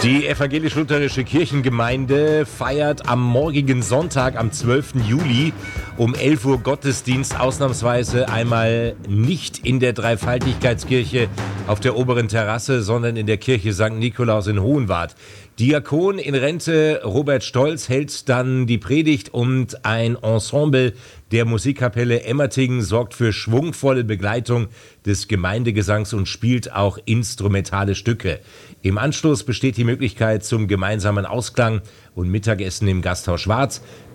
Die evangelisch-lutherische Kirchengemeinde feiert am morgigen Sonntag, am 12. Juli um 11 Uhr Gottesdienst, ausnahmsweise einmal nicht in der Dreifaltigkeitskirche auf der oberen Terrasse, sondern in der Kirche St. Nikolaus in Hohenwart. Diakon in Rente Robert Stolz hält dann die Predigt und ein Ensemble der Musikkapelle Emmertingen sorgt für schwungvolle Begleitung des Gemeindegesangs und spielt auch instrumentale Stücke. Im Anschluss besteht die Möglichkeit zum gemeinsamen Ausklang und Mittagessen im Gasthaus Schwarz.